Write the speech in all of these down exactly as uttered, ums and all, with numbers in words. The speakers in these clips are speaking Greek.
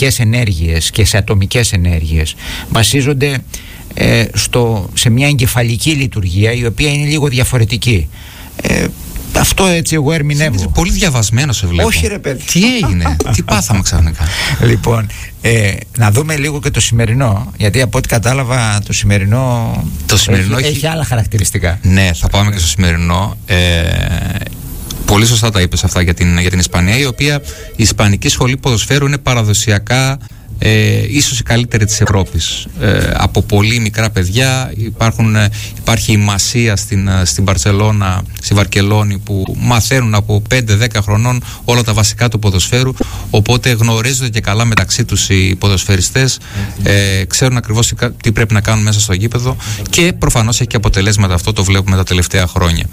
πυρηνικές ενέργειες και σε ατομικές ενέργειες βασίζονται ε, στο, σε μια εγκεφαλική λειτουργία η οποία είναι λίγο διαφορετική. ε, Αυτό έτσι εγώ ερμηνεύω. Είσαι πολύ διαβασμένο σε βλέπω. Όχι ρε παιδί. Τι έγινε, τι πάθαμε ξαφνικά? Λοιπόν, ε, να δούμε λίγο και το σημερινό. Γιατί από ό,τι κατάλαβα το σημερινό, το σημερινό έχει, έχει... έχει άλλα χαρακτηριστικά. Ναι, θα πάμε και στο σημερινό. ε, Πολύ σωστά τα είπες αυτά για την, για την Ισπανία, η οποία η Ισπανική Σχολή Ποδοσφαίρου είναι παραδοσιακά Ε, ίσως η καλύτερη της Ευρώπης. Ε, από πολύ μικρά παιδιά υπάρχουν, ε, υπάρχει η Μασία στην, στην Μπαρσελώνα, στη Βαρκελόνη, που μαθαίνουν από πέντε δέκα χρονών όλα τα βασικά του ποδοσφαίρου, οπότε γνωρίζονται και καλά μεταξύ τους οι ποδοσφαιριστές, ε, ξέρουν ακριβώς τι, τι πρέπει να κάνουν μέσα στο γήπεδο, και προφανώς έχει και αποτελέσματα. Αυτό το βλέπουμε τα τελευταία χρόνια.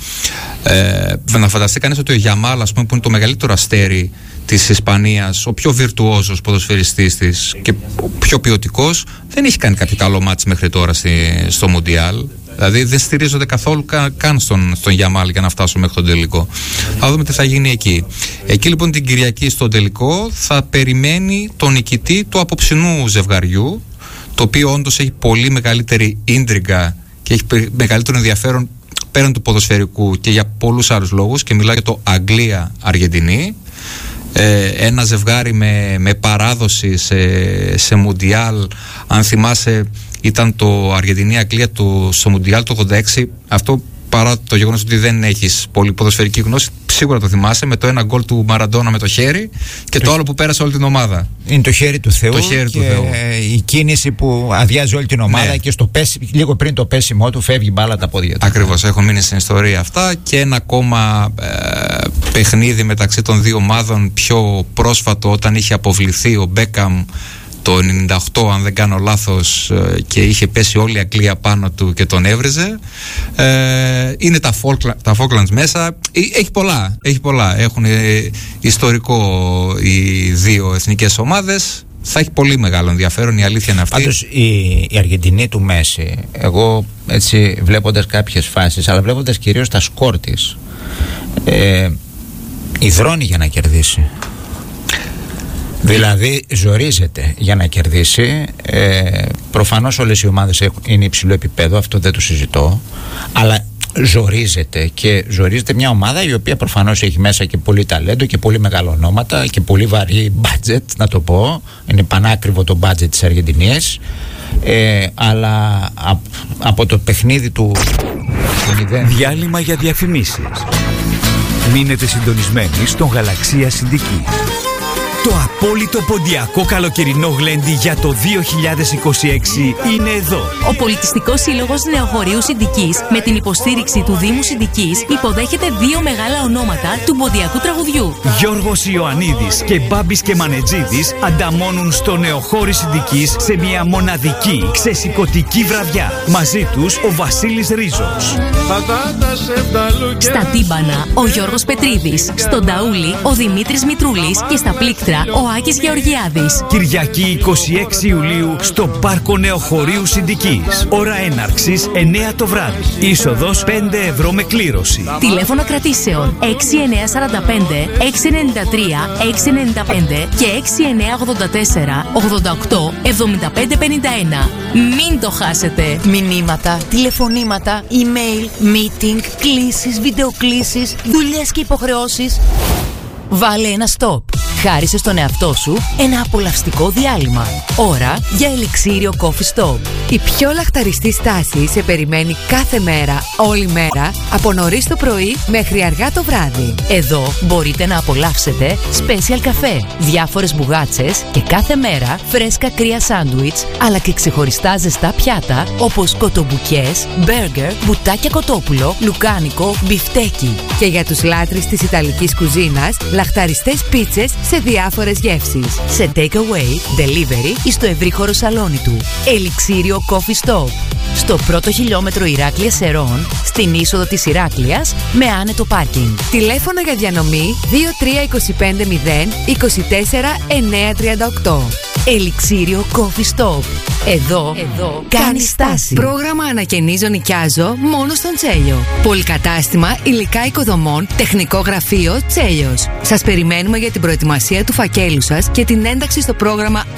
Ε, να φανταστεί κανείς ότι ο Γιαμάλ, ας πούμε, που είναι το μεγαλύτερο αστέρι της Ισπανίας, ο πιο βιρτουόζος ποδοσφαιριστής της και ο πιο ποιοτικός, δεν έχει κάνει κάποιο καλό μάτς μέχρι τώρα στη, στο Μουντιάλ. Δηλαδή δεν στηρίζονται καθόλου κα, καν στον, στον Γιαμάλ για να φτάσουν μέχρι τον τελικό. Θα δούμε τι θα γίνει εκεί. Εκεί λοιπόν την Κυριακή στον τελικό θα περιμένει τον νικητή του απόψινού ζευγαριού, το οποίο όντως έχει πολύ μεγαλύτερη ίντριγκα και έχει μεγαλύτερο ενδιαφέρον πέραν του ποδοσφαιρικού και για πολλούς άλλους λόγους, και μιλάω για το Αγγλία-Αργεντινή. Ε, ένα ζευγάρι με, με παράδοση σε, σε Μουντιάλ. Αν θυμάσαι, ήταν το Αργεντινή-Αγγλία στο Μουντιάλ το ογδόντα έξι. Αυτό, παρά το γεγονός ότι δεν έχεις πολύ ποδοσφαιρική γνώση, σίγουρα το θυμάσαι, με το ένα γκολ του Μαραντόνα με το χέρι και το, το άλλο που πέρασε όλη την ομάδα. Είναι το χέρι του Θεού, το χέρι και του Θεού. Η κίνηση που αδειάζει όλη την ομάδα, ναι. Και στο πέση, λίγο πριν το πέσιμό του φεύγει μπάλα τα πόδια του. Ακριβώς, έχουν μείνει στην ιστορία αυτά. Και ένα ακόμα ε, παιχνίδι μεταξύ των δύο ομάδων, πιο πρόσφατο, όταν είχε αποβληθεί ο Μπέκαμ το ενενήντα οκτώ, αν δεν κάνω λάθος, και είχε πέσει όλη η Αγγλία πάνω του και τον έβριζε. Ε, είναι τα, Falkland, τα Falklands μέσα. Έχει πολλά, έχει πολλά. Έχουν ε, ιστορικό οι δύο εθνικές ομάδες. Θα έχει πολύ μεγάλο ενδιαφέρον, η αλήθεια είναι αυτή. Πάντως η, η Αργεντινή του Μέση, εγώ έτσι βλέποντας κάποιες φάσεις, αλλά βλέποντας κυρίως τα σκορ της, ε, υδρώνει για να κερδίσει. Δηλαδή ζορίζεται για να κερδίσει. ε, Προφανώς όλες οι ομάδες έχουν, είναι υψηλό επίπεδο, αυτό δεν το συζητώ, αλλά ζορίζεται, και ζορίζεται μια ομάδα η οποία προφανώς έχει μέσα και πολύ ταλέντο και πολύ μεγάλα ονόματα και πολύ βαρύ budget, να το πω. Είναι πανάκριβο το budget της Αργεντινής, ε, αλλά από, από το παιχνίδι του, του μηδέν. Διάλειμμα για διαφημίσεις. Μείνετε συντονισμένοι στον Γαλαξία Συνδική. Το απόλυτο ποντιακό καλοκαιρινό γλέντι για το δύο χιλιάδες είκοσι έξι είναι εδώ. Ο Πολιτιστικός Σύλλογος Νεοχωρίου Συνδικής, με την υποστήριξη του Δήμου Συνδικής, υποδέχεται δύο μεγάλα ονόματα του ποντιακού τραγουδιού. Γιώργος Ιωαννίδης και Μπάμπης και Μανετζίδης ανταμώνουν στο Νεοχώρι Συνδικής σε μια μοναδική ξεσηκωτική βραδιά. Μαζί τους ο Βασίλης Ρίζος. Στα τύμπανα ο Γιώργος Πετρίδης, στον ταούλι ο Δημήτρης Μητρούλης και στα πλήκτρα ο Άκης Γεωργιάδης. Κυριακή εικοστή έκτη Ιουλίου στο Πάρκο Νεοχωρίου Συνδικής. Ώρα έναρξης εννιά το βράδυ. Είσοδος πέντε ευρώ με κλήρωση. Τηλέφωνα κρατήσεων έξι εννιά τέσσερα πέντε έξι εννιά τρία έξι εννιά πέντε και έξι εννιά ογδόντα τέσσερα ογδόντα οκτώ εβδομήντα πέντε πενήντα ένα. Μην το χάσετε. Μηνύματα, τηλεφωνήματα, email, meeting, κλήσεις, βιντεοκλήσεις, δουλειές και υποχρεώσεις. Βάλε ένα stop. Χάρισε στον εαυτό σου ένα απολαυστικό διάλειμμα. Ώρα για Ελιξίριο Coffee Stop. Η πιο λαχταριστή στάση σε περιμένει κάθε μέρα, όλη μέρα, από νωρίς το πρωί μέχρι αργά το βράδυ. Εδώ μπορείτε να απολαύσετε special καφέ, διάφορες μπουγάτσες και κάθε μέρα φρέσκα κρύα σάντουιτς, αλλά και ξεχωριστά ζεστά πιάτα όπως κοτομπουκιές, μπέργκερ, μπουτάκια κοτόπουλο, λουκάνικο, μπιφτέκι. Και για τους λάτρεις της Ιταλικής κουζίνας, λαχταριστές πίτσες σε διάφορες γεύσεις. Σε take away, delivery ή στο ευρύχωρο σαλόνι του. Ελιξίριο Coffee Stop. Στο πρώτο χιλιόμετρο Ηράκλεια Σερών, στην είσοδο της Ηράκλειας, με άνετο πάρκινγκ. Τηλέφωνο για διανομή δύο τρία δύο πέντε μηδέν είκοσι τέσσερα εννιά τριάντα οκτώ. Ελιξίριο Coffee Stop. Εδώ, Εδώ κάνει στάση. Πρόγραμμα ανακαινίζω νοικιάζω μόνο στον Τσέλιο. Πολυκατάστημα υλικά οικοδομών, τεχνικό γραφείο Τσέλιος. Σας περιμένουμε για την προετοιμασία του φακέλου σας και την ένταξη στο πρόγραμμα